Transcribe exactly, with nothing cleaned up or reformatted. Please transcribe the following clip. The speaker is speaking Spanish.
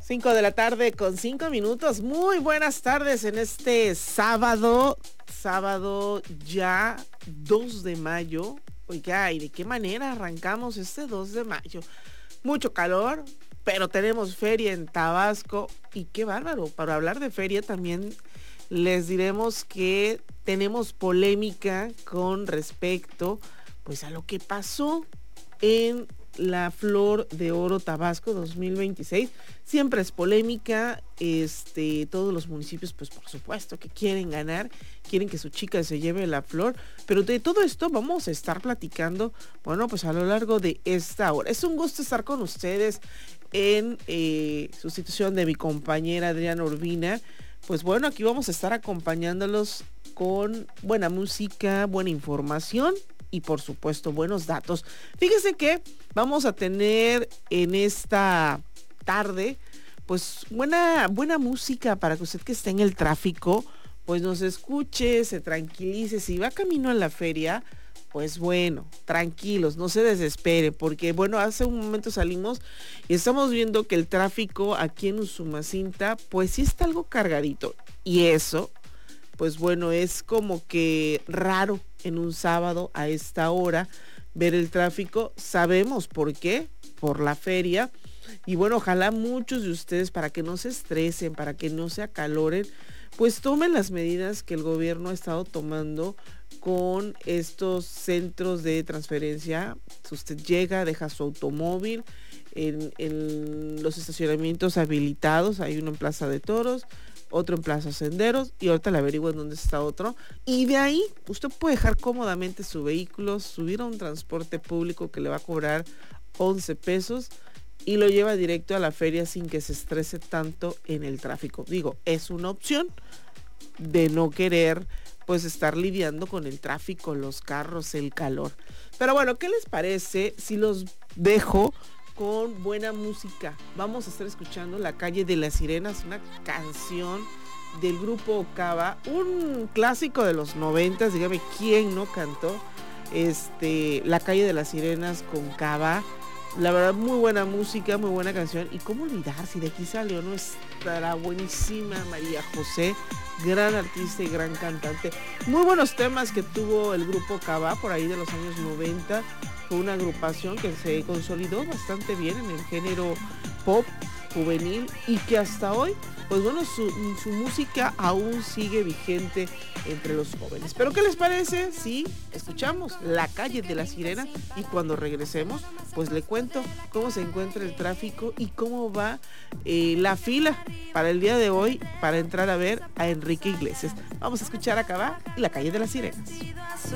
Cinco de la tarde con cinco minutos. Muy buenas tardes en este sábado, sábado ya dos de mayo. Oiga, ¿y de qué manera arrancamos este dos de mayo? Mucho calor, pero tenemos feria en Tabasco y qué bárbaro. Para hablar de feria también les diremos que tenemos polémica con respecto pues a lo que pasó en la Flor de Oro Tabasco dos mil veintiséis. Siempre es polémica, este, todos los municipios pues por supuesto que quieren ganar, quieren que su chica se lleve la flor, pero de todo esto vamos a estar platicando, bueno, pues a lo largo de esta hora. Es un gusto estar con ustedes en eh, sustitución de mi compañera Adriana Urbina. Pues bueno, aquí vamos a estar acompañándolos con buena música, buena información y por supuesto buenos datos. Fíjense que vamos a tener en esta tarde pues buena, buena música para que usted que esté en el tráfico pues nos escuche, se tranquilice. Si va camino a la feria, pues bueno, tranquilos, no se desespere, porque bueno, hace un momento salimos y estamos viendo que el tráfico aquí en Usumacinta pues sí está algo cargadito, y eso pues bueno, es como que raro en un sábado a esta hora ver el tráfico. Sabemos por qué, por la feria. Y bueno, ojalá muchos de ustedes, para que no se estresen, para que no se acaloren, pues tomen las medidas que el gobierno ha estado tomando con estos centros de transferencia. Si usted llega, deja su automóvil en, en los estacionamientos habilitados, hay uno en Plaza de Toros, otro en Plaza Senderos, y ahorita le averiguo en dónde está otro, y de ahí usted puede dejar cómodamente su vehículo, subir a un transporte público que le va a cobrar once pesos y lo lleva directo a la feria sin que se estrese tanto en el tráfico. Digo, es una opción de no querer pues estar lidiando con el tráfico, los carros, el calor. Pero bueno, ¿qué les parece si los dejo con buena música? Vamos a estar escuchando La Calle de las Sirenas, una canción del grupo Cava, un clásico de los noventas. Dígame quién no cantó este La Calle de las Sirenas con Cava. La verdad, muy buena música, muy buena canción. Y cómo olvidar, si de aquí salió nuestra buenísima María José, gran artista y gran cantante. Muy buenos temas que tuvo el grupo Cava por ahí de los años noventa. Fue una agrupación que se consolidó bastante bien en el género pop juvenil y que hasta hoy, pues bueno, su, su música aún sigue vigente entre los jóvenes. Pero ¿qué les parece si escuchamos La Calle de las Sirenas? Y cuando regresemos, pues le cuento cómo se encuentra el tráfico y cómo va eh, la fila para el día de hoy para entrar a ver a Enrique Iglesias. Vamos a escuchar a Cava y La Calle de las Sirenas.